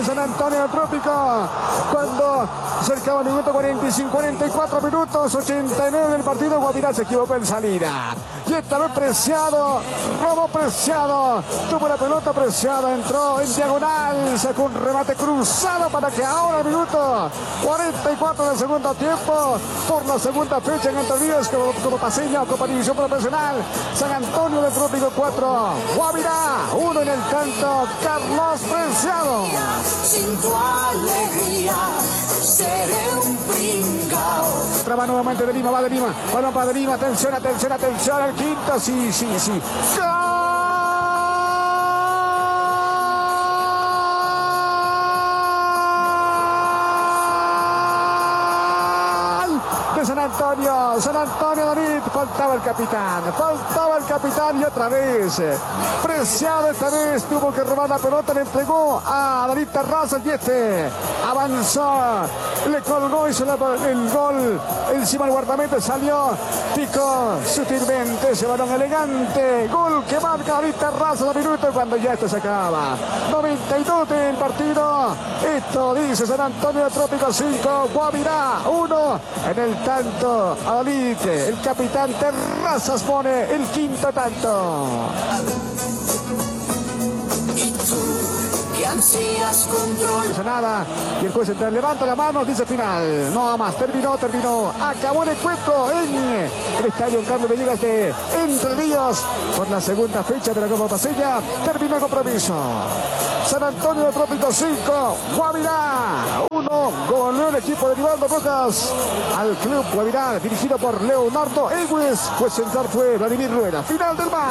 de San Antonio Trópico. Cuando cercaba el minuto 45, 44 minutos, 89 del partido, Guavirá se equivocó en salida. Y esta vez Preciado, robó Preciado, tuvo la pelota Preciado, entró en diagonal, sacó un remate cruzado para que ahora minuto 44 del segundo tiempo, por la segunda fecha en Entre Ríos como Paceña, Copa División Profesional, San Antonio del Trópico 4, Guavirá 1 en el canto, Carlos Preciado. Sin tu alegría seré un pringao. Traba nuevamente de Lima, va de Lima, bueno para de Lima, atención, atención, atención, el quinto, sí. ¡Gol! San Antonio David, faltaba el capitán y otra vez Preciado esta vez tuvo que robar la pelota, le entregó a David Terrazas y este avanzó, le colgó, hizo el gol encima del guardameta, salió, picó sutilmente ese balón elegante, gol que marca David Terrazas a minuto cuando ya esto se acaba, 92 del partido, esto dice San Antonio Trópico 5, Guavirá 1, en el tanto a David, el capitán Terrazas pone el quinto tanto. No dice nada y el juez levanta la mano, dice final, no más, terminó, acabó el encuentro en el estadio Carlos Villegas de Entre Ríos por la segunda fecha de la Copa Paceña, terminó el compromiso. San Antonio Trópico 5, Guavirá 1, goleó el equipo de Rivaldo Rojas al club Guavirá, dirigido por Leonardo Egues, juez central fue Vladimir Rueda. Final del match.